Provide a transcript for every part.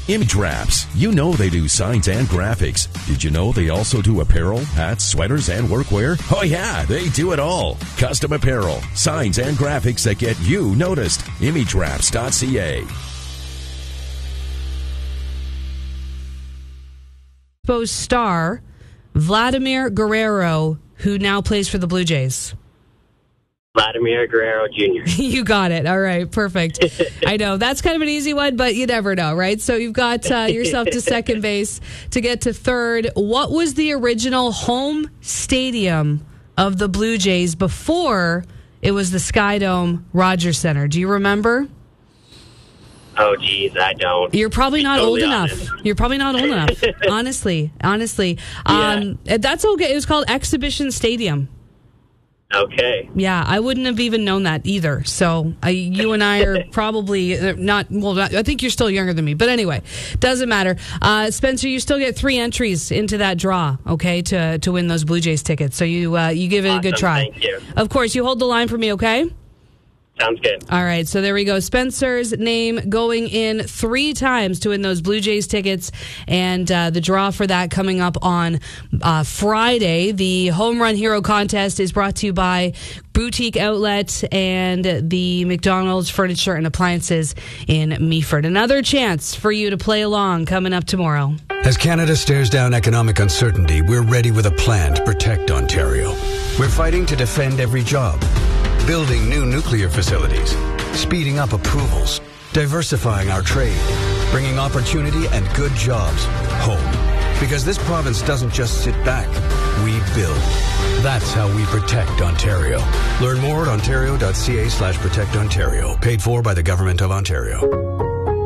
Image Wraps. You know they do signs and graphics. Did you know they also do apparel, hats, sweaters, and workwear? Oh yeah, they do it all. Custom apparel, signs, and graphics that get you noticed. ImageWraps.ca. Star Vladimir Guerrero, who now plays for the Blue Jays. Vladimir Guerrero Jr. You got it. All right, perfect. I know that's kind of an easy one, but you never know, right? So you've got yourself to second base to get to third. What was the original home stadium of the Blue Jays before it was the Skydome Rogers Center? Do you remember? Oh, geez, I don't. You're probably not Totally old honest. enough. You're probably not old enough. Honestly. That's okay. It was called Exhibition Stadium. Okay. Yeah, I wouldn't have even known that either. So you and I are probably not, well, I think you're still younger than me. But anyway, doesn't matter. Spencer, you still get 3 entries into that draw, okay, to win those Blue Jays tickets. So you give it a good try. Thank you. Of course, you hold the line for me, okay? Sounds good. All right, so there we go. Spencer's name going in 3 times to win those Blue Jays tickets, and the draw for that coming up on Friday. The Home Run Hero contest is brought to you by Boutique Outlet and the McDonald's Furniture and Appliances in Meaford. Another chance for you to play along coming up tomorrow. As Canada stares down economic uncertainty, we're ready with a plan to protect Ontario. We're fighting to defend every job, building new nuclear facilities, speeding up approvals, diversifying our trade, bringing opportunity and good jobs home. Because this province doesn't just sit back, we build. That's how we protect Ontario. Learn more at ontario.ca/protectontario. Paid for by the Government of Ontario.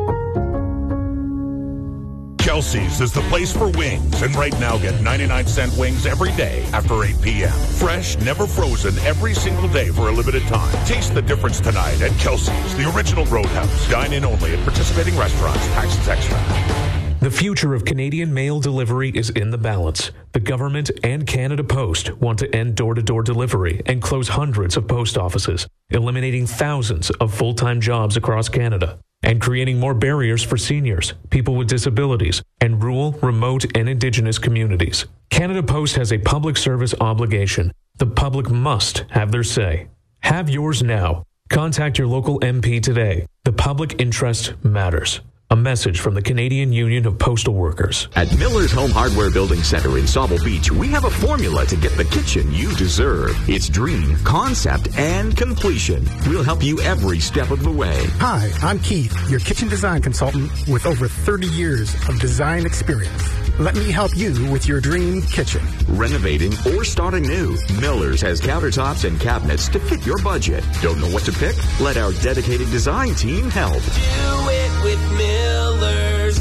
Kelsey's is the place for wings, and right now get 99-cent wings every day after 8 p.m. Fresh, never frozen, every single day for a limited time. Taste the difference tonight at Kelsey's, the original Roadhouse. Dine in only at participating restaurants. Taxes extra. The future of Canadian mail delivery is in the balance. The government and Canada Post want to end door-to-door delivery and close hundreds of post offices, eliminating thousands of full-time jobs across Canada, and creating more barriers for seniors, people with disabilities, and rural, remote, and Indigenous communities. Canada Post has a public service obligation. The public must have their say. Have yours now. Contact your local MP today. The public interest matters. A message from the Canadian Union of Postal Workers. At Miller's Home Hardware Building Center in Sauble Beach, we have a formula to get the kitchen you deserve. It's dream, concept, and completion. We'll help you every step of the way. Hi, I'm Keith, your kitchen design consultant with over 30 years of design experience. Let me help you with your dream kitchen. Renovating or starting new, Miller's has countertops and cabinets to fit your budget. Don't know what to pick? Let our dedicated design team help. Do it with Miller's.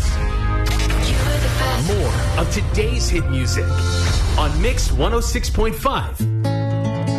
More of today's hit music on Mix 106.5.